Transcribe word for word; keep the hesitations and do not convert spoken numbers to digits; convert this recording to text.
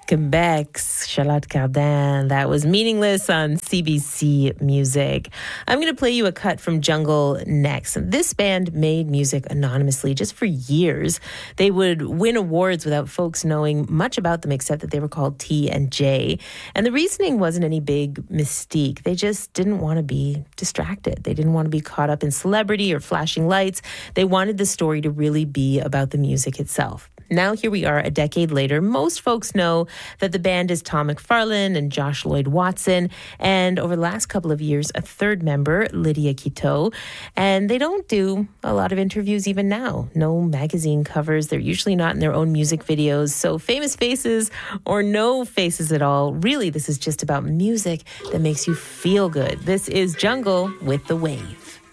Quebec's Charlotte Cardin. That was Meaningless on C B C Music. I'm going to play you a cut from Jungle next. This band made music anonymously just for years. They would win awards without folks knowing much about them except that they were called T and J. And the reasoning wasn't any big mystique. They just didn't want to be distracted. They didn't want to be caught up in celebrity or flashing lights. They wanted the story to really be about the music itself. Now here we are a decade later. Most folks know that the band is Tom McFarlane and Josh Lloyd Watson, and over the last couple of years, a third member, Lydia Quito. And they don't do a lot of interviews even now. No magazine covers. They're usually not in their own music videos. So famous faces or no faces at all. Really, this is just about music that makes you feel good. This is Jungle with The Wave.